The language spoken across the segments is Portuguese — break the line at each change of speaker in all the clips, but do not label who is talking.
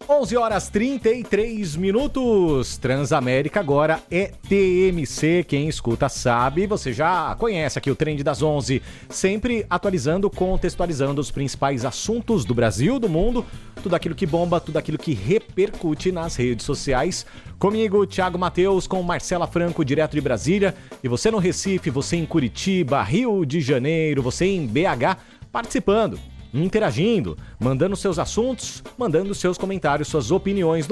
11h33. Transamérica agora é TMC. Quem escuta sabe, você já conhece aqui o Trend das 11. Sempre atualizando, contextualizando os principais assuntos do Brasil, do mundo. Tudo aquilo que bomba, tudo aquilo que repercute nas redes sociais. Comigo, Thiago Matheus, com Marcela Franco, direto de Brasília. E você no Recife, você em Curitiba, Rio de Janeiro, você em BH, participando, interagindo, mandando seus assuntos, mandando seus comentários, suas opiniões no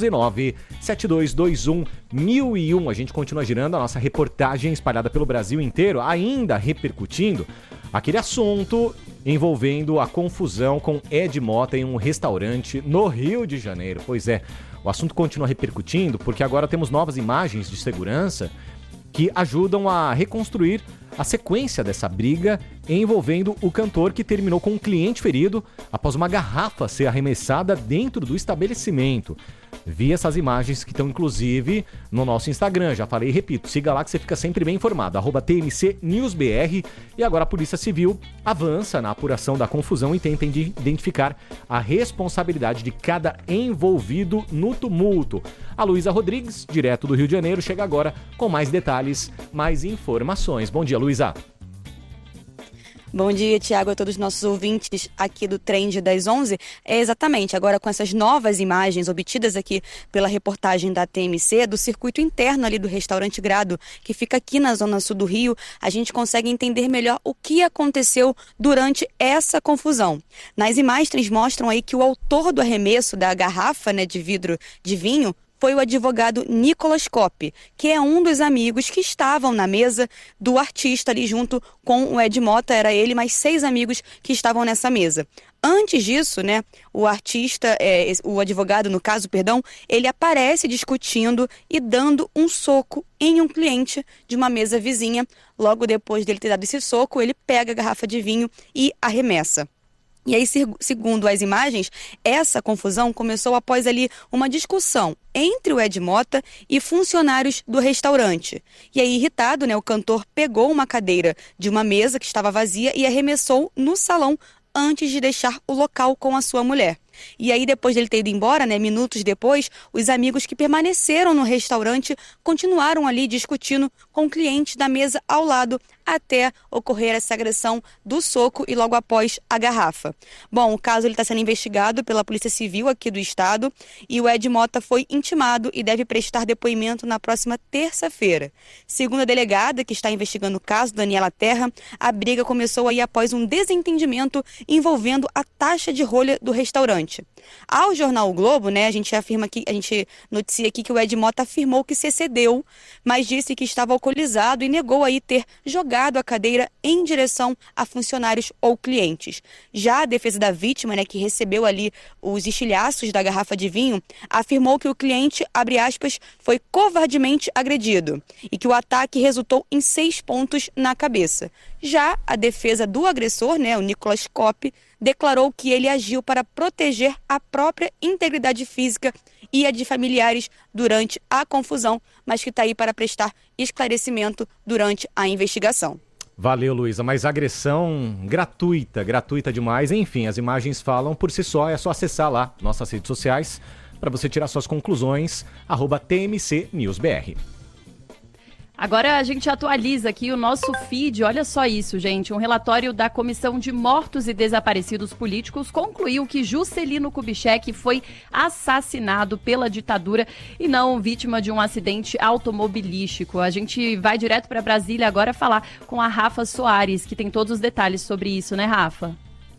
119-7221-1001. A gente continua girando a nossa reportagem espalhada pelo Brasil inteiro, ainda repercutindo aquele assunto envolvendo a confusão com Ed Mota em um restaurante no Rio de Janeiro. Pois é, o assunto continua repercutindo porque agora temos novas imagens de segurança que ajudam a reconstruir a sequência dessa briga envolvendo o cantor que terminou com um cliente ferido após uma garrafa ser arremessada dentro do estabelecimento. Vi essas imagens que estão inclusive no nosso Instagram, já falei e repito, siga lá que você fica sempre bem informado, @TMCNewsBR. E agora a Polícia Civil avança na apuração da confusão e tenta identificar a responsabilidade de cada envolvido no tumulto. A Luísa Rodrigues, direto do Rio de Janeiro, chega agora com mais detalhes, mais informações. Bom dia, Luísa.
Bom dia, Thiago, a todos os nossos ouvintes aqui do Trend das 11. Exatamente, agora com essas novas imagens obtidas aqui pela reportagem da TMC, do circuito interno ali do restaurante Grado, que fica aqui na zona sul do Rio, a gente consegue entender melhor o que aconteceu durante essa confusão. Nas imagens mostram aí que o autor do arremesso da garrafa, de vidro de vinho, foi o advogado Nicolas Coppi, que é um dos amigos que estavam na mesa do artista ali junto com o Ed Mota. Era ele, mais 6 amigos que estavam nessa mesa. Antes disso, o artista, o advogado, no caso, ele aparece discutindo e dando um soco em um cliente de uma mesa vizinha. Logo depois dele ter dado esse soco, ele pega a garrafa de vinho e arremessa. E aí, segundo as imagens, essa confusão começou após ali uma discussão entre o Ed Mota e funcionários do restaurante. E aí, irritado, o cantor pegou uma cadeira de uma mesa que estava vazia e arremessou no salão antes de deixar o local com a sua mulher. E aí, depois dele ter ido embora, minutos depois, os amigos que permaneceram no restaurante continuaram ali discutindo com clientes da mesa ao lado até ocorrer essa agressão do soco e logo após a garrafa. Bom, o caso está sendo investigado pela Polícia Civil aqui do estado e o Ed Mota foi intimado e deve prestar depoimento na próxima terça-feira. Segundo a delegada que está investigando o caso, Daniela Terra, a briga começou aí após um desentendimento envolvendo a taxa de rolha do restaurante. Ao jornal O Globo, a gente noticia aqui que o Ed Mota afirmou que se excedeu, mas disse que estava alcoolizado e negou aí ter jogado a cadeira em direção a funcionários ou clientes. Já a defesa da vítima, que recebeu ali os estilhaços da garrafa de vinho, afirmou que o cliente, abre aspas, foi covardemente agredido e que o ataque resultou em 6 pontos na cabeça. Já a defesa do agressor, o Nicolas Coppi, declarou que ele agiu para proteger a própria integridade física e a de familiares durante a confusão, mas que está aí para prestar esclarecimento durante a investigação.
Valeu, Luísa, mas agressão gratuita demais. Enfim, as imagens falam por si só, é só acessar lá nossas redes sociais para você tirar suas conclusões, @TMCNewsBR.
Agora a gente atualiza aqui o nosso feed, olha só isso, gente. Um relatório da Comissão de Mortos e Desaparecidos Políticos concluiu que Juscelino Kubitschek foi assassinado pela ditadura e não vítima de um acidente automobilístico. A gente vai direto para Brasília agora falar com a Rafa Soares, que tem todos os detalhes sobre isso, né, Rafa?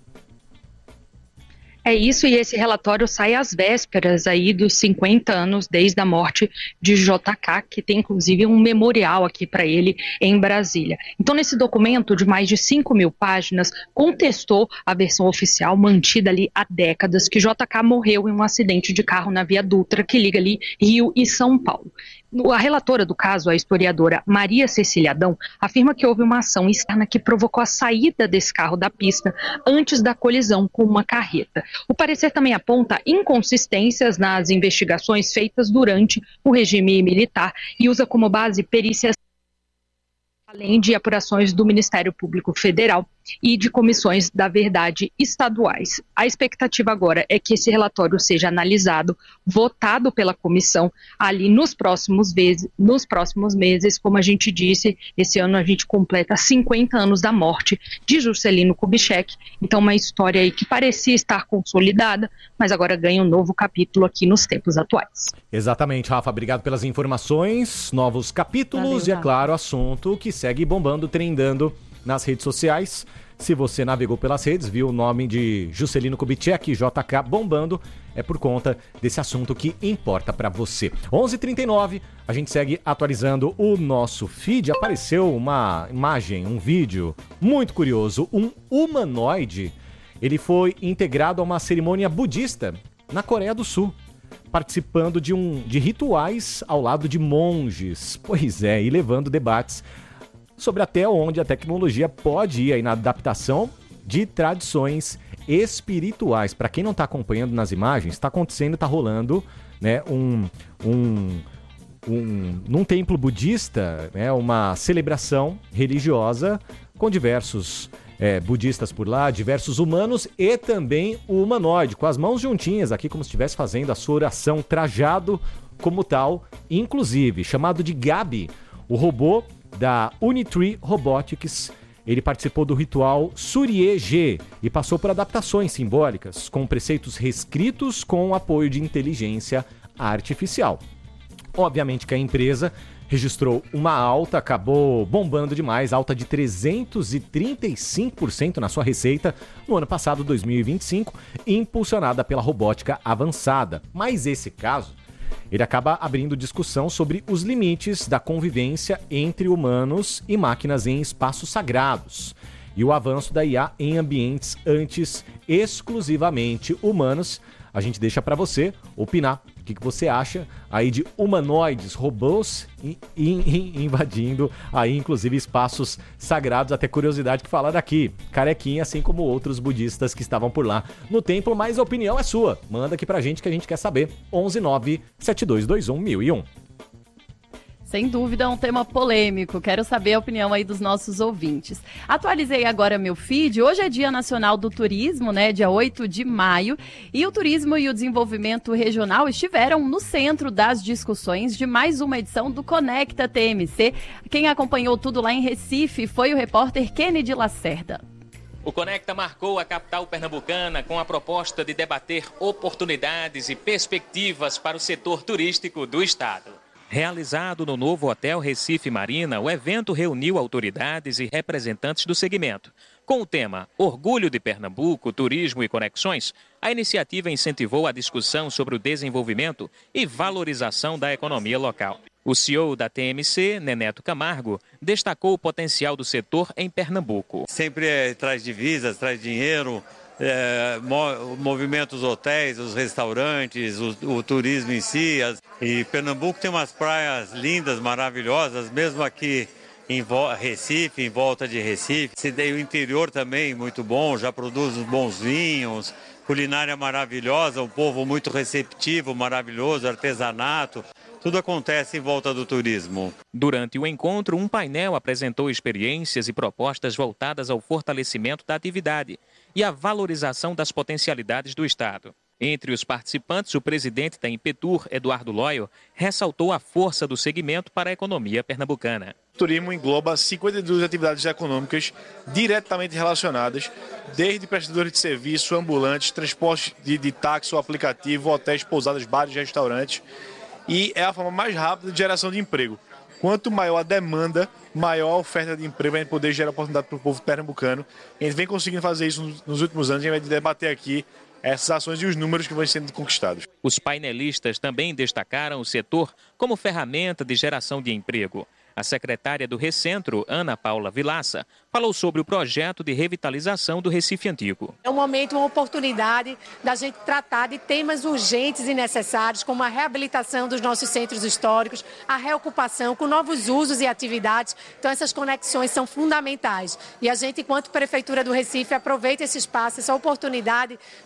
É isso, e esse relatório sai às vésperas aí dos 50 anos desde a morte de JK, que tem inclusive um memorial aqui para ele em Brasília. Então, nesse documento de mais de 5.000 páginas, contestou a versão oficial mantida ali há décadas, que JK morreu em um acidente de carro na Via Dutra, que liga ali Rio e São Paulo. A relatora do caso, a historiadora Maria Cecília Adão, afirma que houve uma ação externa que provocou a saída desse carro da pista antes da colisão com uma carreta. O parecer também aponta inconsistências nas investigações feitas durante o regime militar e usa como base perícias, além de apurações do Ministério Público Federal e de comissões da verdade estaduais. A expectativa agora é que esse relatório seja analisado, votado pela comissão ali nos próximos meses. Como a gente disse, esse ano a gente completa 50 anos da morte de Juscelino Kubitschek. Então, uma história aí que parecia estar consolidada, mas agora ganha um novo capítulo aqui nos tempos atuais.
Exatamente, Rafa. Obrigado pelas informações, novos capítulos. Valeu, e, é claro, assunto que segue bombando, trendando nas redes sociais. Se você navegou pelas redes, viu o nome de Juscelino Kubitschek, JK, bombando, é por conta desse assunto que importa para você. 11h39, a gente segue atualizando o nosso feed. Apareceu uma imagem, um vídeo muito curioso. Um humanoide, ele foi integrado a uma cerimônia budista na Coreia do Sul, participando de rituais ao lado de monges. Pois é, e levando debates sobre até onde a tecnologia pode ir aí na adaptação de tradições espirituais. Para quem não está acompanhando nas imagens, está acontecendo, está rolando, né, num templo budista, né, uma celebração religiosa com diversos budistas por lá, diversos humanos e também o humanoide, com as mãos juntinhas aqui, como se estivesse fazendo a sua oração, trajado como tal, inclusive, chamado de Gabi, o robô da Unitree Robotics. Ele participou do ritual Surye-G e passou por adaptações simbólicas, com preceitos reescritos com o apoio de inteligência artificial. Obviamente que a empresa registrou uma alta, acabou bombando demais, alta de 335% na sua receita no ano passado, 2025, impulsionada pela robótica avançada. Mas esse caso, ele acaba abrindo discussão sobre os limites da convivência entre humanos e máquinas em espaços sagrados e o avanço da IA em ambientes antes exclusivamente humanos. A gente deixa para você opinar. O que você acha aí de humanoides, robôs invadindo aí inclusive espaços sagrados? Até curiosidade que falar daqui, carequinha, assim como outros budistas que estavam por lá no templo, mas a opinião é sua. Manda aqui pra gente que a gente quer saber. 11972211001.
Sem dúvida, é um tema polêmico. Quero saber a opinião aí dos nossos ouvintes. Atualizei agora meu feed. Hoje é Dia Nacional do Turismo, né? Dia 8 de maio. E o turismo e o desenvolvimento regional estiveram no centro das discussões de mais uma edição do Conecta TMC. Quem acompanhou tudo lá em Recife foi o repórter Kennedy Lacerda.
O Conecta marcou a capital pernambucana com a proposta de debater oportunidades e perspectivas para o setor turístico do estado. Realizado no novo Hotel Recife Marina, o evento reuniu autoridades e representantes do segmento. Com o tema Orgulho de Pernambuco, Turismo e Conexões, a iniciativa incentivou a discussão sobre o desenvolvimento e valorização da economia local. O CEO da TMC, Neneto Camargo, destacou o potencial do setor em Pernambuco.
Sempre traz divisas, traz dinheiro, movimenta os hotéis, os restaurantes, o turismo em si. E Pernambuco tem umas praias lindas, maravilhosas, mesmo aqui em Recife, em volta de Recife. O interior também muito bom, já produz uns bons vinhos, culinária maravilhosa, um povo muito receptivo, maravilhoso, artesanato. Tudo acontece em volta do turismo.
Durante o encontro, um painel apresentou experiências e propostas voltadas ao fortalecimento da atividade e à valorização das potencialidades do Estado. Entre os participantes, o presidente da Impetur, Eduardo Loyo, ressaltou a força do segmento para a economia pernambucana.
O turismo engloba 52 atividades econômicas diretamente relacionadas, desde prestadores de serviço, ambulantes, transporte de táxi ou aplicativo, hotéis, pousadas, bares e restaurantes. E é a forma mais rápida de geração de emprego. Quanto maior a demanda, maior a oferta de emprego, a gente poder gerar oportunidade para o povo pernambucano. A gente vem conseguindo fazer isso nos últimos anos, a gente vai debater aqui essas ações e os números que vão sendo conquistados.
Os painelistas também destacaram o setor como ferramenta de geração de emprego. A secretária do Recentro, Ana Paula Vilaça, falou sobre o projeto de revitalização do Recife Antigo.
É um momento, uma oportunidade da gente tratar de temas urgentes e necessários, como a reabilitação dos nossos centros históricos, a reocupação com novos usos e atividades. Então, essas conexões são fundamentais. E a gente, enquanto Prefeitura do Recife, aproveita esse espaço, essa oportunidade para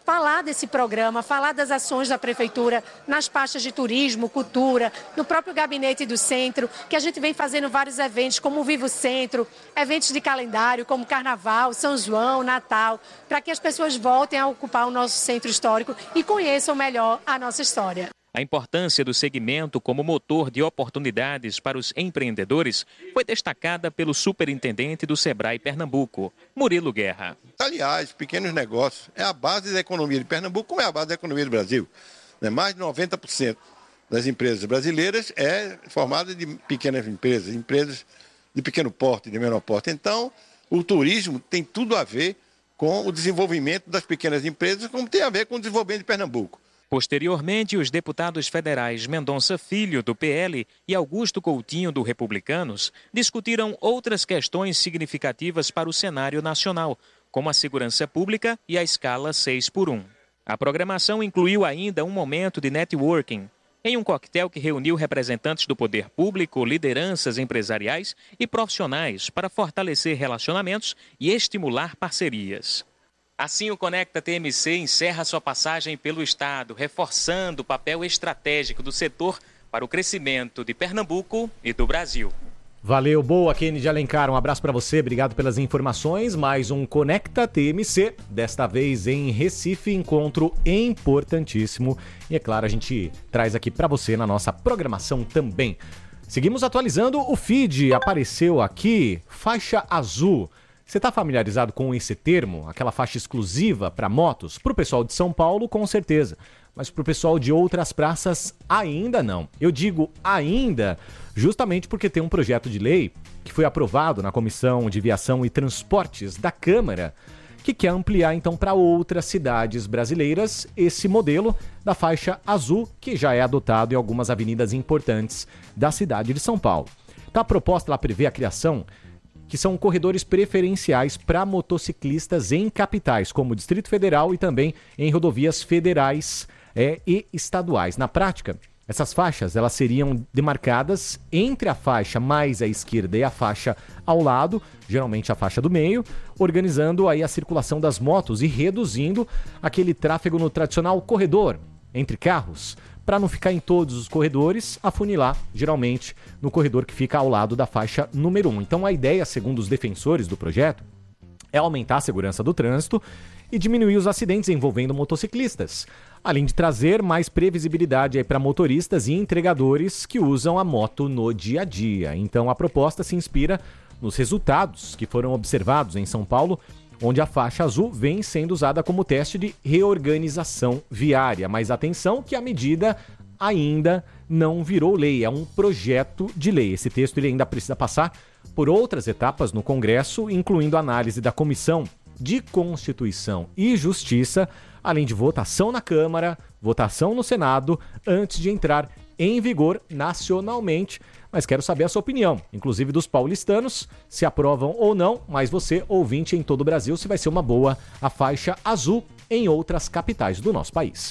falar desse programa, falar das ações da Prefeitura nas pastas de turismo, cultura, no próprio gabinete do centro, que a gente vem fazendo vários eventos, como o Vivo Centro, eventos de calendário, como Carnaval, São João, Natal, para que as pessoas voltem a ocupar o nosso centro histórico e conheçam melhor a nossa história.
A importância do segmento como motor de oportunidades para os empreendedores foi destacada pelo superintendente do Sebrae Pernambuco, Murilo Guerra.
Aliás, pequenos negócios é a base da economia de Pernambuco, como é a base da economia do Brasil. Mais de 90% das empresas brasileiras é formada de pequenas empresas, empresas de pequeno porte, de menor porte. Então, o turismo tem tudo a ver com o desenvolvimento das pequenas empresas, como tem a ver com o desenvolvimento de Pernambuco.
Posteriormente, os deputados federais Mendonça Filho, do PL, e Augusto Coutinho, do Republicanos, discutiram outras questões significativas para o cenário nacional, como a segurança pública e a escala 6x1. A programação incluiu ainda um momento de networking, em um coquetel que reuniu representantes do poder público, lideranças empresariais e profissionais para fortalecer relacionamentos e estimular parcerias. Assim, o Conecta TMC encerra sua passagem pelo Estado, reforçando o papel estratégico do setor para o crescimento de Pernambuco e do Brasil.
Valeu, boa, Kennedy Alencar, um abraço para você, obrigado pelas informações. Mais um Conecta TMC, desta vez em Recife, encontro importantíssimo. E é claro, a gente traz aqui para você na nossa programação também. Seguimos atualizando o feed, apareceu aqui, faixa azul. Você está familiarizado com esse termo, aquela faixa exclusiva para motos? Para o pessoal de São Paulo, com certeza. Mas para o pessoal de outras praças, ainda não. Eu digo ainda justamente porque tem um projeto de lei que foi aprovado na Comissão de Viação e Transportes da Câmara, que quer ampliar então para outras cidades brasileiras esse modelo da faixa azul, que já é adotado em algumas avenidas importantes da cidade de São Paulo. Então a proposta lá prevê a criação que são corredores preferenciais para motociclistas em capitais, como o Distrito Federal e também em rodovias federais e estaduais. Na prática, essas faixas elas seriam demarcadas entre a faixa mais à esquerda e a faixa ao lado, geralmente a faixa do meio, organizando aí a circulação das motos e reduzindo aquele tráfego no tradicional corredor entre carros, para não ficar em todos os corredores, afunilar, geralmente, no corredor que fica ao lado da faixa número 1. Então, a ideia, segundo os defensores do projeto, é aumentar a segurança do trânsito e diminuir os acidentes envolvendo motociclistas, além de trazer mais previsibilidade para motoristas e entregadores que usam a moto no dia a dia. Então, a proposta se inspira nos resultados que foram observados em São Paulo, onde a faixa azul vem sendo usada como teste de reorganização viária. Mas atenção que a medida ainda não virou lei, é um projeto de lei. Esse texto ele ainda precisa passar por outras etapas no Congresso, incluindo a análise da Comissão de Constituição e Justiça, além de votação na Câmara, votação no Senado, antes de entrar em vigor nacionalmente. Mas quero saber a sua opinião, inclusive dos paulistanos, se aprovam ou não, mas você, ouvinte em todo o Brasil, se vai ser uma boa a faixa azul em outras capitais do nosso país.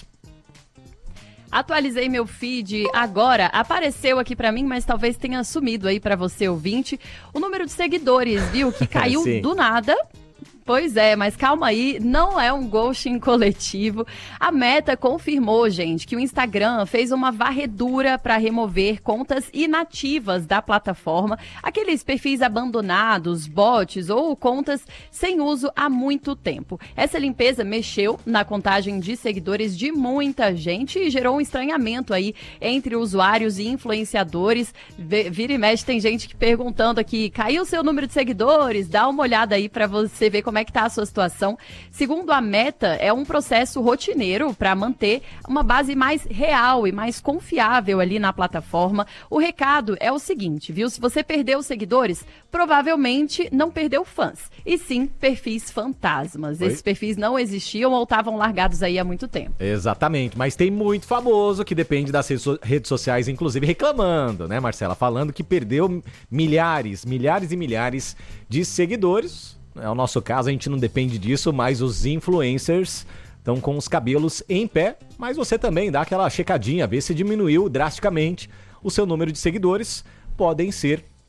Atualizei meu feed agora, apareceu aqui pra mim, mas talvez tenha sumido aí pra você, ouvinte, o número de seguidores, viu, que caiu do nada. Pois é, mas calma aí, não é um ghosting coletivo. A Meta confirmou, gente, que o Instagram fez uma varredura para remover contas inativas da plataforma, aqueles perfis abandonados, bots ou contas sem uso há muito tempo. Essa limpeza mexeu na contagem de seguidores de muita gente e gerou um estranhamento aí entre usuários e influenciadores. Vira e mexe, tem gente que perguntando aqui, caiu o seu número de seguidores? Dá uma olhada aí para você ver como é que está a sua situação. Segundo a Meta, é um processo rotineiro para manter uma base mais real e mais confiável ali na plataforma. O recado é o seguinte, viu? Se você perdeu seguidores, provavelmente não perdeu fãs, e sim perfis fantasmas. Esses perfis não existiam ou estavam largados aí há muito tempo.
Exatamente, mas tem muito famoso que depende das redes sociais, inclusive reclamando, né, Marcela? Falando que perdeu milhares e milhares de seguidores. É o nosso caso, a gente não depende disso, mas os influencers estão com os cabelos em pé, mas você também dá aquela checadinha, vê se diminuiu drasticamente o seu número de seguidores. Podem ser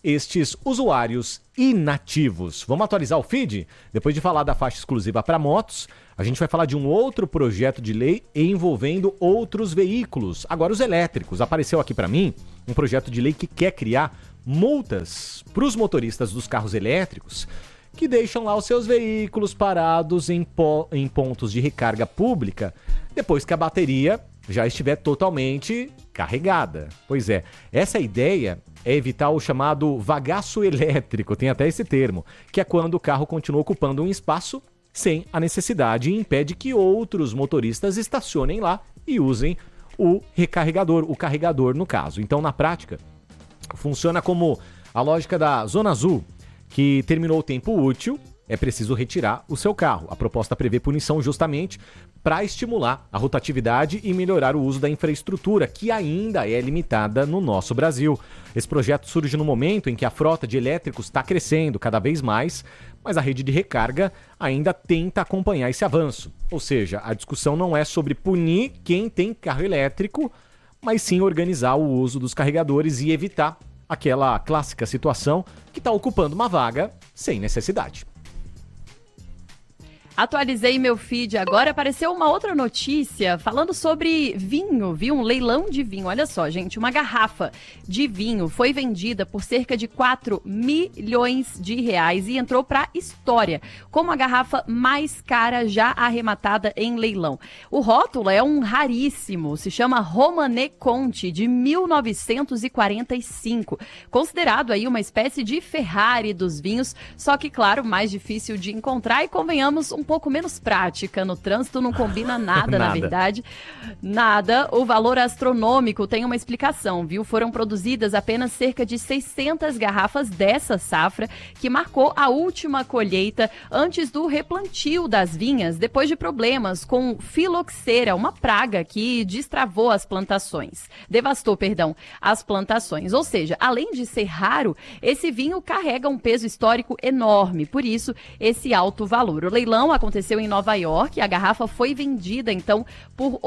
estes usuários inativos. Vamos atualizar o feed? Depois de falar da faixa exclusiva para motos, a gente vai falar de um outro projeto de lei envolvendo outros veículos. Agora os elétricos. Apareceu aqui para mim um projeto de lei que quer criar multas para os motoristas dos carros elétricos que deixam lá os seus veículos parados em pontos de recarga pública depois que a bateria já estiver totalmente carregada. Pois é, essa ideia é evitar o chamado vagaço elétrico, tem até esse termo, que é quando o carro continua ocupando um espaço sem a necessidade e impede que outros motoristas estacionem lá e usem o recarregador, o carregador no caso. Então, na prática, funciona como a lógica da Zona Azul, que terminou o tempo útil, é preciso retirar o seu carro. A proposta prevê punição justamente para estimular a rotatividade e melhorar o uso da infraestrutura, que ainda é limitada no nosso Brasil. Esse projeto surge no momento em que a frota de elétricos está crescendo cada vez mais, mas a rede de recarga ainda tenta acompanhar esse avanço. Ou seja, a discussão não é sobre punir quem tem carro elétrico, mas sim organizar o uso dos carregadores e evitar aquela clássica situação que está ocupando uma vaga sem necessidade.
Atualizei meu feed agora, apareceu uma outra notícia falando sobre vinho, viu? Um leilão de vinho. Olha só, gente, uma garrafa de vinho foi vendida por cerca de 4 milhões de reais e entrou para a história como a garrafa mais cara já arrematada em leilão. O rótulo é um raríssimo, se chama Romanée Conti, de 1945, considerado aí uma espécie de Ferrari dos vinhos, só que, claro, mais difícil de encontrar e, convenhamos, um pouco menos prática no trânsito, não combina nada, na verdade. Nada. O valor astronômico tem uma explicação, viu? Foram produzidas apenas cerca de 600 garrafas dessa safra, que marcou a última colheita antes do replantio das vinhas, depois de problemas com filoxera, uma praga que devastou as plantações. Ou seja, além de ser raro, esse vinho carrega um peso histórico enorme, por isso esse alto valor. O leilão aconteceu em Nova York, a garrafa foi vendida então por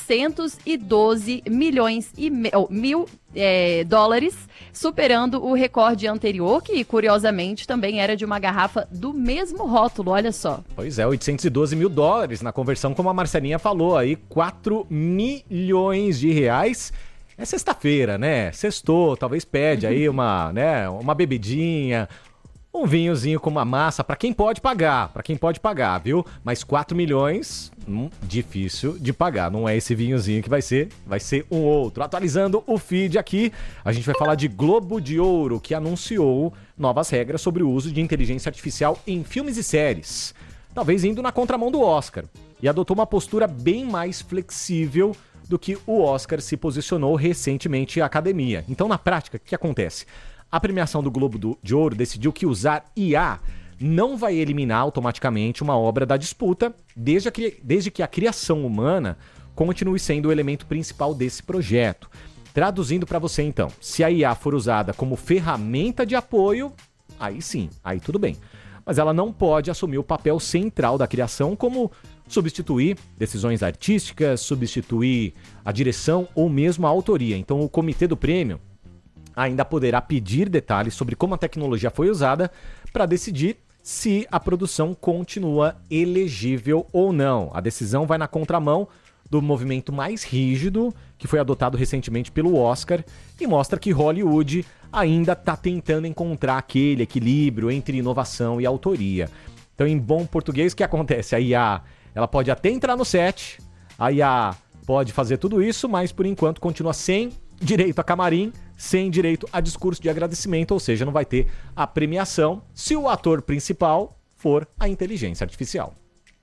812 milhões e mil dólares, superando o recorde anterior, que curiosamente também era de uma garrafa do mesmo rótulo, olha só.
Pois é, 812 mil dólares na conversão, como a Marcelinha falou aí, 4 milhões de reais. É sexta-feira, né? Sextou, talvez pede aí uma bebidinha, um vinhozinho com uma massa, para quem pode pagar, viu? Mas 4 milhões, difícil de pagar, não é esse vinhozinho que vai ser um outro. Atualizando o feed aqui, a gente vai falar de Globo de Ouro, que anunciou novas regras sobre o uso de inteligência artificial em filmes e séries, talvez indo na contramão do Oscar, e adotou uma postura bem mais flexível do que o Oscar se posicionou recentemente à academia. Então, na prática, o que acontece? A premiação do Globo de Ouro decidiu que usar IA não vai eliminar automaticamente uma obra da disputa, desde que a criação humana continue sendo o elemento principal desse projeto. Traduzindo para você então, se a IA for usada como ferramenta de apoio, aí sim, aí tudo bem. Mas ela não pode assumir o papel central da criação, como substituir decisões artísticas, substituir a direção ou mesmo a autoria. Então o comitê do prêmio ainda poderá pedir detalhes sobre como a tecnologia foi usada para decidir se a produção continua elegível ou não. A decisão vai na contramão do movimento mais rígido que foi adotado recentemente pelo Oscar e mostra que Hollywood ainda está tentando encontrar aquele equilíbrio entre inovação e autoria. Então, em bom português, o que acontece? A IA, ela pode até entrar no set, a IA pode fazer tudo isso, mas por enquanto continua sem direito a camarim, sem direito a discurso de agradecimento, ou seja, não vai ter a premiação se o ator principal for a inteligência artificial.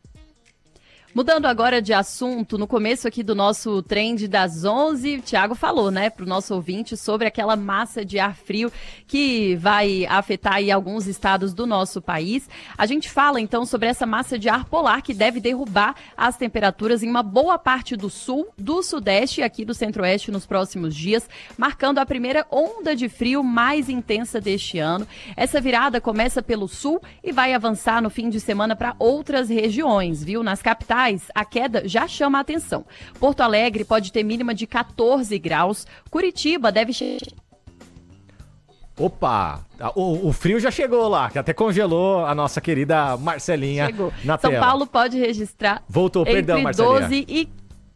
Mudando agora de assunto, no começo aqui do nosso trend das 11, o Thiago falou, né, para o nosso ouvinte sobre aquela massa de ar frio que vai afetar aí alguns estados do nosso país. A gente fala então sobre essa massa de ar polar que deve derrubar as temperaturas em uma boa parte do sul, do sudeste e aqui do centro-oeste nos próximos dias, marcando a primeira onda de frio mais intensa deste ano. Essa virada começa pelo sul e vai avançar no fim de semana para outras regiões, viu? Nas capitais, a queda já chama a atenção. Porto Alegre pode ter mínima de 14 graus. Curitiba deve...
Opa, o frio já chegou lá, que até congelou a nossa querida Marcelinha
Chegou.
na
São
tela.
Paulo pode registrar
Voltou,
entre
perdão, Marcelinha.
12 e...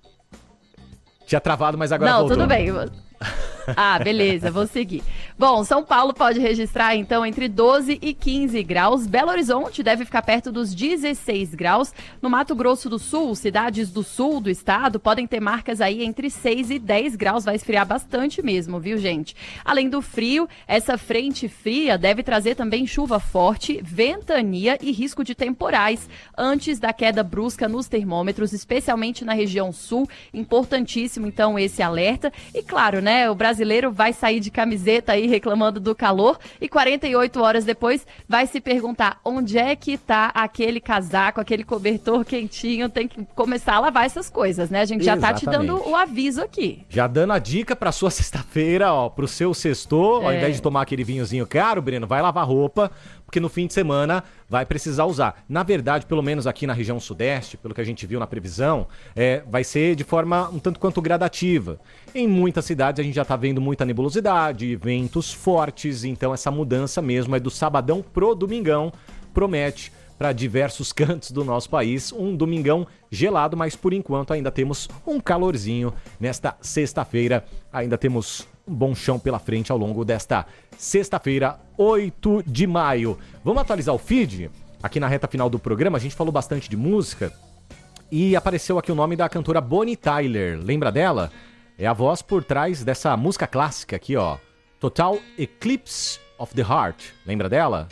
Tinha travado, mas agora
Não,
voltou.
tudo bem. Ah, beleza, vou seguir. Bom, São Paulo pode registrar, então, entre 12 e 15 graus. Belo Horizonte deve ficar perto dos 16 graus. No Mato Grosso do Sul, cidades do sul do estado podem ter marcas aí entre 6 e 10 graus. Vai esfriar bastante mesmo, viu, gente? Além do frio, essa frente fria deve trazer também chuva forte, ventania e risco de temporais antes da queda brusca nos termômetros, especialmente na região sul. Importantíssimo, então, esse alerta. E claro, né, o brasileiro vai sair de camiseta aí reclamando do calor e 48 horas depois vai se perguntar onde é que tá aquele casaco, aquele cobertor quentinho. Tem que começar a lavar essas coisas, né? A gente já tá te dando o aviso aqui.
Já dando a dica pra sua sexta-feira, ó, pro seu sextor, ao invés de tomar aquele vinhozinho caro, Breno, vai lavar roupa, porque no fim de semana vai precisar usar. Na verdade, pelo menos aqui na região sudeste, pelo que a gente viu na previsão, vai ser de forma um tanto quanto gradativa. Em muitas cidades a gente já tá vendo muita nebulosidade, ventos fortes, então essa mudança mesmo é do sabadão pro domingão, promete para diversos cantos do nosso país um domingão gelado, mas por enquanto ainda temos um calorzinho nesta sexta-feira, ainda temos um bom chão pela frente ao longo desta sexta-feira, 8 de maio. Vamos atualizar o feed? Aqui na reta final do programa a gente falou bastante de música e apareceu aqui o nome da cantora Bonnie Tyler. Lembra dela? É a voz por trás dessa música clássica aqui, ó. Total Eclipse of the Heart. Lembra dela?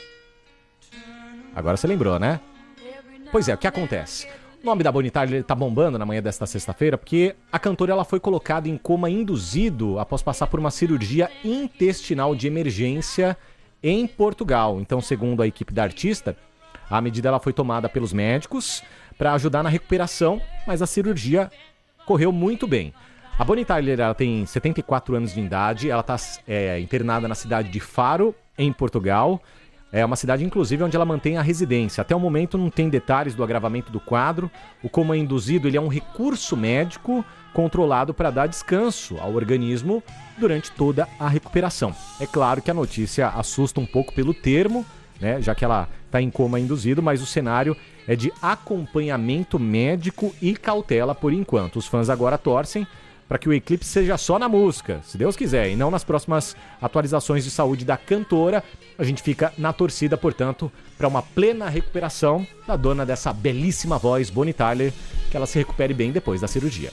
Agora você lembrou, né? Pois é, o que acontece? O nome da Bonnie Tyler tá bombando na manhã desta sexta-feira porque a cantora ela foi colocada em coma induzido após passar por uma cirurgia intestinal de emergência em Portugal. Então, segundo a equipe da artista, a medida ela foi tomada pelos médicos para ajudar na recuperação, mas a cirurgia correu muito bem. A Bonnie Tyler ela tem 74 anos de idade, ela está internada na cidade de Faro, em Portugal. É uma cidade, inclusive, onde ela mantém a residência. Até o momento não tem detalhes do agravamento do quadro. O coma induzido ele é um recurso médico controlado para dar descanso ao organismo durante toda a recuperação. É claro que a notícia assusta um pouco pelo termo, né, já que ela está em coma induzido, mas o cenário é de acompanhamento médico e cautela por enquanto. Os fãs agora torcem para que o eclipse seja só na música, se Deus quiser, e não nas próximas atualizações de saúde da cantora. A gente fica na torcida, portanto, para uma plena recuperação da dona dessa belíssima voz, Bonnie Tyler, que ela se recupere bem depois da cirurgia.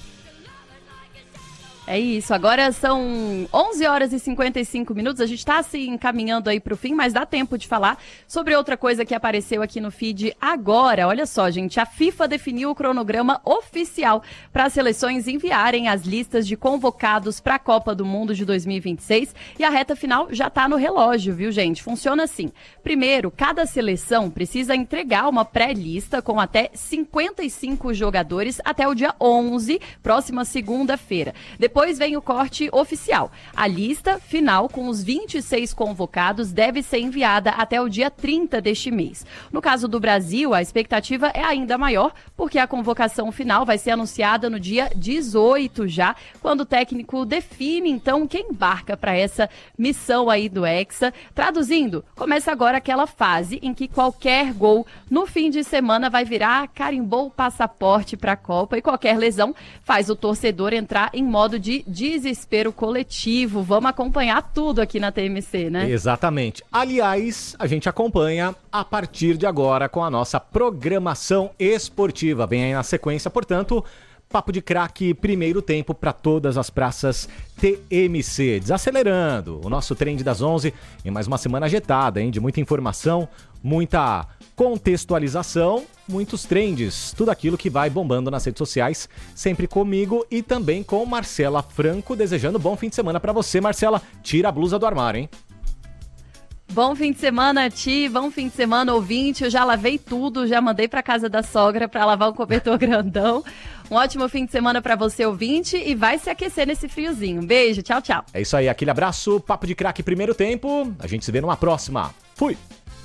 É isso, agora são 11 horas e 55 minutos, a gente está se encaminhando aí para o fim, mas dá tempo de falar sobre outra coisa que apareceu aqui no feed agora. Olha só, gente, a FIFA definiu o cronograma oficial para as seleções enviarem as listas de convocados para a Copa do Mundo de 2026 e a reta final já está no relógio, viu, gente? Funciona assim. Primeiro, cada seleção precisa entregar uma pré-lista com até 55 jogadores até o dia 11, próxima segunda-feira. Depois vem o corte oficial. A lista final com os 26 convocados deve ser enviada até o dia 30 deste mês. No caso do Brasil, a expectativa é ainda maior, porque a convocação final vai ser anunciada no dia 18 já, quando o técnico define, então, quem embarca para essa missão aí do Hexa. Traduzindo, começa agora aquela fase em que qualquer gol no fim de semana vai virar carimbou o passaporte para a Copa e qualquer lesão faz o torcedor entrar em modo de desespero coletivo. Vamos acompanhar tudo aqui na TMC, né?
Exatamente. Aliás, a gente acompanha a partir de agora com a nossa programação esportiva. Vem aí na sequência, portanto, Papo de Craque, primeiro tempo para todas as praças TMC. Desacelerando o nosso Trend das 11 em mais uma semana agitada, hein? De muita informação, muita contextualização, muitos trends, tudo aquilo que vai bombando nas redes sociais, sempre comigo e também com Marcela Franco, desejando bom fim de semana para você. Marcela, tira a blusa do armário, hein?
Bom fim de semana, Ti, bom fim de semana, ouvinte. Eu já lavei tudo, já mandei para casa da sogra para lavar um cobertor grandão. Um ótimo fim de semana para você, ouvinte, e vai se aquecer nesse friozinho. Beijo, tchau, tchau.
É isso aí, aquele abraço, Papo de Craque, primeiro tempo. A gente se vê numa próxima. Fui!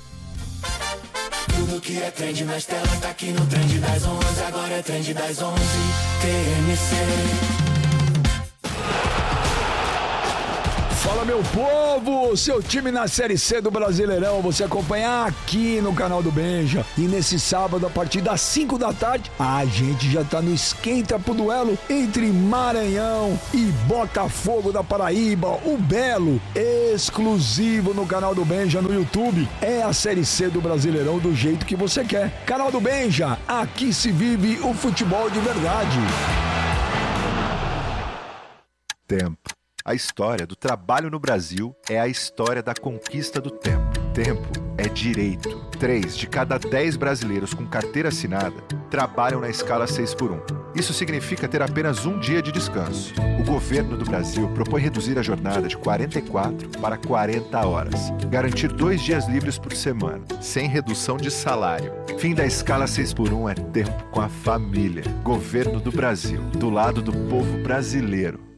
Tudo que é trend nas telas tá aqui no Trend das 11. Agora é Trend das 11, TMC.
Fala, meu povo! Seu time na Série C do Brasileirão, você acompanha aqui no canal do Benja. E nesse sábado, a partir das 5 da tarde, a gente já tá no esquenta pro duelo entre Maranhão e Botafogo da Paraíba, o Belo, exclusivo no canal do Benja no YouTube. É a Série C do Brasileirão do jeito que você quer. Canal do Benja, aqui se vive o futebol de verdade.
Tempo. A história do trabalho no Brasil é a história da conquista do tempo. Tempo é direito. 3 de cada 10 brasileiros com carteira assinada trabalham na escala 6x1. Isso significa ter apenas um dia de descanso. O governo do Brasil propõe reduzir a jornada de 44 para 40 horas. Garantir 2 dias livres por semana, sem redução de salário. Fim da escala 6x1 é tempo com a família. Governo do Brasil, do lado do povo brasileiro.